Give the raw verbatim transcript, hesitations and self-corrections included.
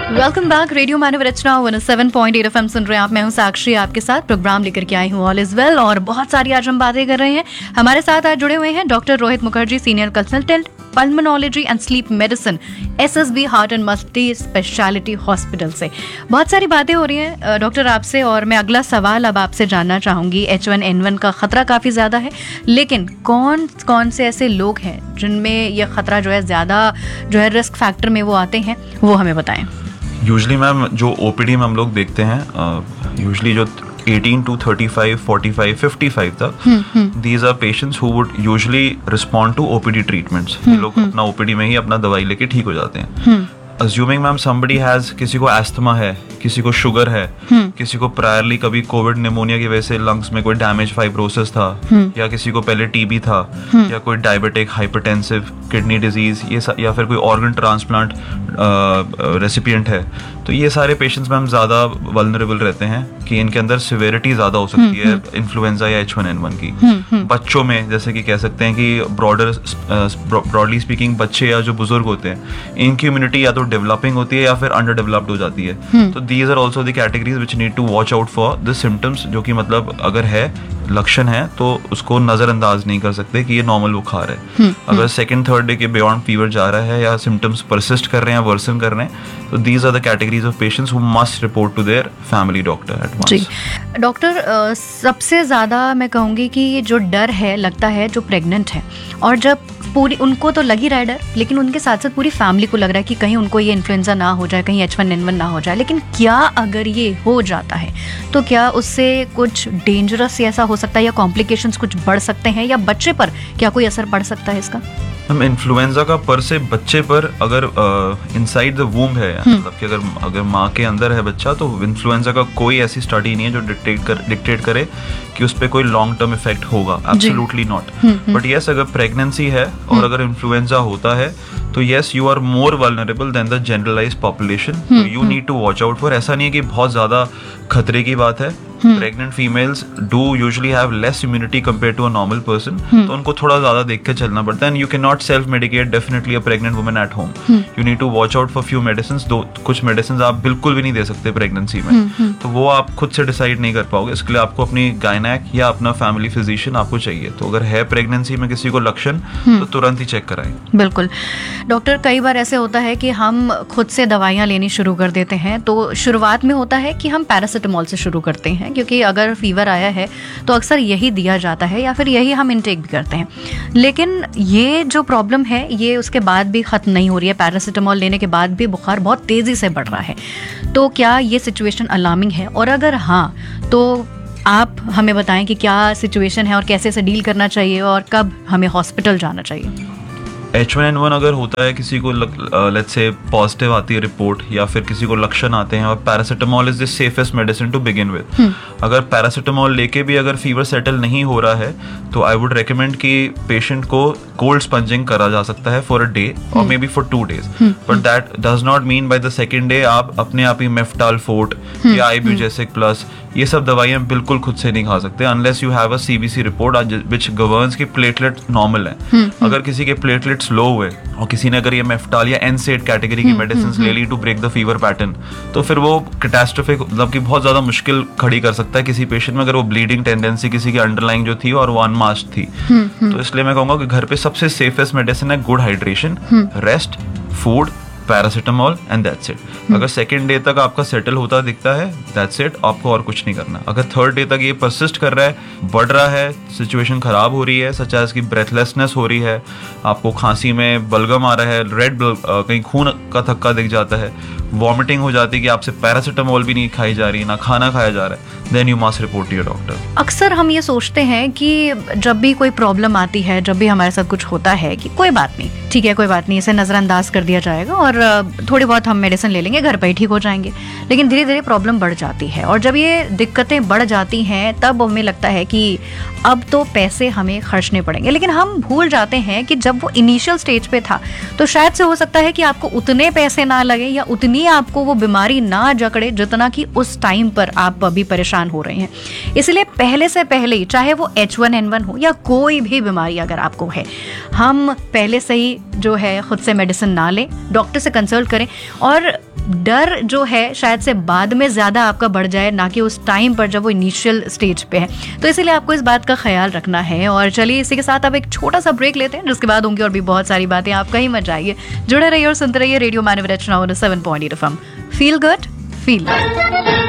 Welcome back. Radio मानव रचना one seven point eight FM सुन रहे हैं आप। मैं हूं साक्षी, आपके साथ प्रोग्राम लेकर के आई हूं ऑल इज वेल, और बहुत सारी आज हम बातें कर रहे हैं। हमारे साथ आज जुड़े हुए हैं doctor Rohit Mukherjee, senior consultant pulmonology and sleep medicine, SSB heart and multi speciality hospital से। बहुत सारी बातें हो रही हैं डॉक्टर आपसे, और मैं अगला सवाल अब आपसे जानना चाहूँगी। एच वन एन वन का खतरा काफ़ी ज़्यादा है, लेकिन कौन कौन से ऐसे लोग हैं जिनमें यह खतरा जो है ज़्यादा जो है रिस्क फैक्टर में वो आते हैं, वो हमें बताएं। यूजली मैम जो ओपीडी में हम लोग देखते हैं, यूजली जो eighteen to thirty five, forty five, fifty five तक, these are patients who would usually respond to OPD treatments. ये लोग अपना ओपीडी में ही अपना दवाई लेके ठीक हो जाते हैं। अज्यूमिंग मैम समबडी हैज, किसी को एस्थमा है, किसी को शुगर है, किसी को प्रायरली कभी कोविड निमोनिया की वजह से लंग्स में कोई डैमेज फाइब्रोसिस था, या किसी को पहले टीबी था, या कोई डायबिटिक हाइपरटेंसिव किडनी डिजीज, ये या फिर कोई ऑर्गन ट्रांसप्लांट रेसिपिएंट है, तो ये सारे पेशेंट्स मैम ज़्यादा वल्नरेबल रहते हैं कि इनके अंदर सिविरिटी ज़्यादा हो सकती है इन्फ्लुएंजा या एच वन एन वन की। बच्चों में जैसे कि कह सकते हैं कि ब्रॉडर ब्रॉडली स्पीकिंग बच्चे या जो बुजुर्ग होते हैं, इनकी इम्यूनिटी या तो डेवलपिंग होती है या फिर अंडर डेवलप्ड हो जाती है। तो these are also the categories which need to watch out for the symptoms, जो कि मतलब अगर है लक्षण है तो उसको नजरअंदाज नहीं कर सकते कि ये नॉर्मल बुखार है। अगर सेकंड थर्ड डे के बियॉन्ड फीवर जा रहा है या सिम्टम्स परसिस्ट कर रहे हैं, वर्सन कर रहे हैं, तो these are the categories of patients who must report to their family doctor at once. Doctor, सबसे ज़्यादा मैं कहूँगी कि जो डर है लगता है जो प्रेग्नेंट है, और जब पूरी उनको तो लगी रहा है डर, लेकिन उनके साथ साथ पूरी फैमिली को लग रहा है कि कहीं उनको ये इन्फ्लुएंजा ना हो जाए, कहीं एच वन एन वन ना हो जाए। लेकिन क्या अगर ये हो जाता है तो क्या उससे कुछ डेंजरस ऐसा हो सकता है, या कॉम्प्लिकेशंस कुछ बढ़ सकते हैं, या बच्चे पर क्या कोई असर पड़ सकता है इसका? हम इन्फ्लुएंजा का पर से बच्चे पर अगर इनसाइड द वूम्ब है, मतलब कि अगर अगर माँ के अंदर है बच्चा, तो इन्फ्लुएंजा का कोई ऐसी स्टडी नहीं है जो डिक्टेट कर डिक्टेट करे कि उस पर कोई लॉन्ग टर्म इफेक्ट होगा। Absolutely not. बट यस, अगर प्रेगनेंसी है और अगर इन्फ्लुएंजा होता है तो yes, you are more vulnerable then the generalised population. You need to watch out for. ऐसा नहीं है कि बहुत ज्यादा खतरे की बात है। Pregnant females do usually have less immunity compare to a normal person, तो उनको थोड़ा ज्यादा देख के चलना पड़ता है। And you can not self medkit definitely a pregnant woman at home. You need to watch out for few medicines. दो कुछ मेडिसिन आप बिल्कुल भी नहीं दे सकते प्रेगनेंसी में, तो वो आप खुद से डिसाइड नहीं कर पाओगे। इसके लिए आपको अपनी गायनेक या अपना फैमिली फिजिशियन आपको चाहिए। तो अगर है प्रेगनेंसी में किसी को लक्षण, तो तुरंत ही चेक कराएं। बिल्कुल डॉक्टर, कई बार ऐसे होता है कि हम खुद से दवाइयाँ लेनी शुरू कर देते हैं। तो शुरुआत में होता है कि हम पैरासिटामोल से शुरू करते हैं, क्योंकि अगर फीवर आया है तो अक्सर यही दिया जाता है, या फिर यही हम इनटेक भी करते हैं। लेकिन ये जो प्रॉब्लम है ये उसके बाद भी खत्म नहीं हो रही है। पैरासिटामोल लेने के बाद भी बुखार बहुत तेजी से बढ़ रहा है। तो क्या ये सिचुएशन अलार्मिंग है, और अगर हाँ तो आप हमें बताएं कि क्या सिचुएशन है और कैसे इसे डील करना चाहिए, और कब हमें हॉस्पिटल जाना चाहिए? एच वन एन वन अगर होता है, किसी को लेट्स से पॉजिटिव आती है रिपोर्ट, या फिर किसी को लक्षण आते हैं, और paracetamol is the safest medicine to begin with. अगर पैरासिटामोल लेके भी अगर फीवर सेटल नहीं हो रहा है, तो आई वुड रेकमेंड कि पेशेंट को कोल्ड स्पंजिंग करा जा सकता है फॉर अ डे और may be for two days. But that does not mean by the second day आप अपने आप ही मेफ्टाल फोर्ट या आइब्यूजेसिक प्लस ये सब दवाइयां बिल्कुल खुद से नहीं खा सकते, unless you have a CBC report which governs की प्लेटलेट नॉर्मल है। अगर किसी के प्लेटलेट्स लो हुए और किसी ने अगर ये मेफ्टाल या एनसेड कैटेगरी की मेडिसिन ले ली to break the fever pattern, तो फिर वो कैटास्ट्रोफिक, मतलब कि बहुत ज्यादा मुश्किल खड़ी कर सकता है किसी पेशेंट में, अगर वो ब्लीडिंग टेंडेंसी किसी की अंडरलाइंग जो थी और वो अनमास्क्ड थी। तो इसलिए मैं कहूंगा कि घर पे सबसे सेफेस्ट मेडिसिन है good hydration, rest, food, paracetamol and that's it. अगर सेकेंड डे तक आपका सेटल होता दिखता है, दैट्स इट, आपको और कुछ नहीं करना। अगर थर्ड डे तक ये परसिस्ट कर रहा है, बढ़ रहा है, सिचुएशन खराब हो रही है, सच एज की ब्रेथलेसनेस हो रही है, आपको खांसी में बलगम आ रहा है, रेड कहीं खून का थक्का दिख जाता है, वॉमिटिंग हो जाती है कि आपसे पैरासिटामोल भी नहीं खाई जा रही, ना खाना खाया जा रहा है, then you must report to your doctor. अक्सर हम ये सोचते हैं कि जब भी कोई प्रॉब्लम आती है, जब भी हमारे साथ कुछ होता है, कि कोई बात नहीं, ठीक है, कोई बात नहीं, इसे नज़रअंदाज कर दिया जाएगा और थोड़ी बहुत हम मेडिसिन ले लेंगे, घर पे ही ठीक हो जाएंगे। लेकिन धीरे धीरे प्रॉब्लम बढ़ जाती है, और जब ये दिक्कतें बढ़ जाती हैं तब हमें लगता है कि अब तो पैसे हमें खर्चने पड़ेंगे। लेकिन हम भूल जाते हैं कि जब वो इनिशियल स्टेज पे था तो शायद से हो सकता है कि आपको उतने पैसे ना लगे या उतनी आपको वो बीमारी ना जकड़े जितना कि उस टाइम पर आप अभी परेशान हो रहे हैं। इसलिए पहले से पहले ही, चाहे वो एच वन एन वन हो या कोई भी बीमारी अगर आपको है, हम पहले से ही जो है खुद से मेडिसिन ना लें, डॉक्टर से कंसल्ट करें। और डर जो है शायद से बाद में ज़्यादा आपका बढ़ जाए, ना कि उस टाइम पर जब वो इनिशियल स्टेज पे है। तो इसीलिए आपको इस बात का ख्याल रखना है। और चलिए इसी के साथ अब एक छोटा सा ब्रेक लेते हैं, जिसके बाद होंगी और भी बहुत सारी बातें। आप कहीं मत जाइए, जुड़े रहिए और सुनते रहिए रेडियो मानव रचना seven point eight F M. Feel good, feel good.